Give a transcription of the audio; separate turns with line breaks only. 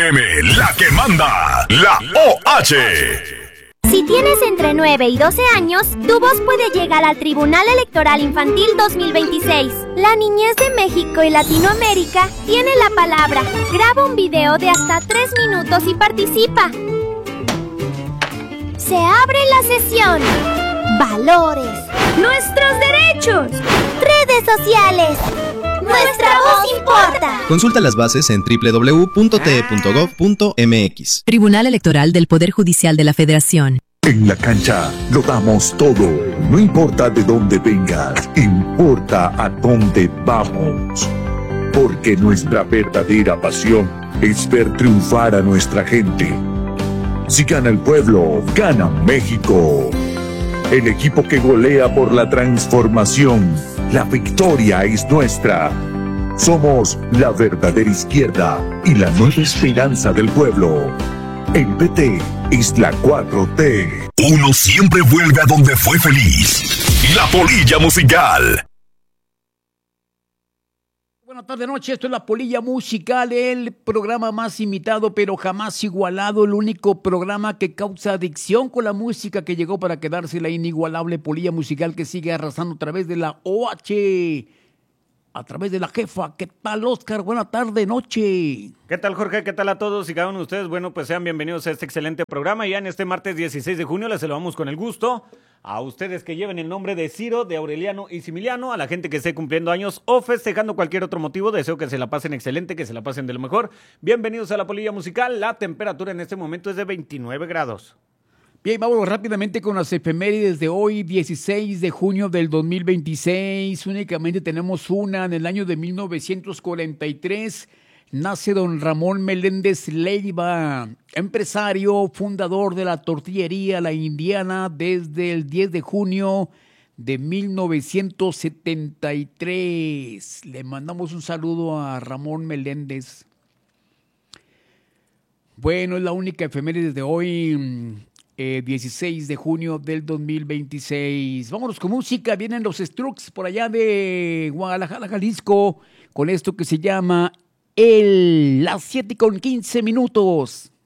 FM, la que manda, la OH.
Si tienes entre 9 y 12 años, tu voz puede llegar al Tribunal Electoral Infantil 2026. La niñez de México y Latinoamérica tiene la palabra. Graba un video de hasta 3 minutos y participa. Se abre la sesión. Valores. Nuestros derechos. Redes sociales. Nuestra voz importa.
Consulta las bases en www.te.gov.mx.
Tribunal Electoral del Poder Judicial de la Federación.
En la cancha lo damos todo. No importa de dónde vengas, importa a dónde vamos. Porque nuestra verdadera pasión es ver triunfar a nuestra gente. Si gana el pueblo, gana México. El equipo que golea por la transformación. La victoria es nuestra. Somos la verdadera izquierda y la nueva esperanza del pueblo. El PT es la 4T.
Uno siempre vuelve a donde fue feliz. La Polilla Musical.
Buenas tardes, noche. Esto es La Polilla Musical, el programa más imitado pero jamás igualado, el único programa que causa adicción con la música que llegó para quedarse, la inigualable Polilla Musical que sigue arrasando a través de la OH, a través de la jefa. ¿Qué tal, Oscar? Buenas tardes, noche.
¿Qué tal, Jorge? ¿Qué tal a todos y cada uno de ustedes? Bueno, pues sean bienvenidos a este excelente programa. Ya en este martes 16 de junio les saludamos con el gusto a ustedes que lleven el nombre de Ciro, de Aureliano y Similiano, a la gente que esté cumpliendo años o festejando cualquier otro motivo. Deseo que se la pasen excelente, que se la pasen de lo mejor. Bienvenidos a La Polilla Musical. La temperatura en este momento es de 29 grados.
Bien, vamos rápidamente con las efemérides de hoy, 16 de junio del 2026. Únicamente tenemos una. En el año de 1943 nace don Ramón Meléndez Leiva, empresario, fundador de la tortillería La Indiana desde el 10 de junio de 1973. Le mandamos un saludo a Ramón Meléndez. Bueno, es la única efeméride de hoy, 16 de junio del 2026. Vámonos con música. Vienen los Strokes por allá de Guadalajara, Jalisco, con esto que se llama las 7:15.